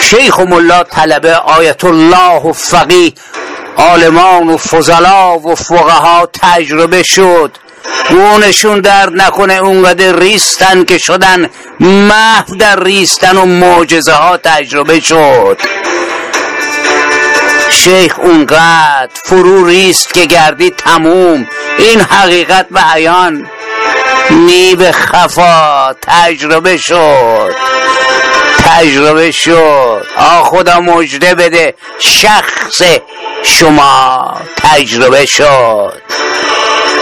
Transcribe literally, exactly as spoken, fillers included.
شیخ و ملا طلبه، آیت الله و فقیه، عالمان و فضلا و فقها تجربه شد. گونشون درد نکنه اونقدر ریستن که شدن محو در ریستن و معجزه ها تجربه شد. شیخ اونقدر فرو ریست که گردی تموم. این حقیقت به عیان نیب خفا تجربه شد تجربه شد آ خدا مژده بده، شخص شما تجربه شد.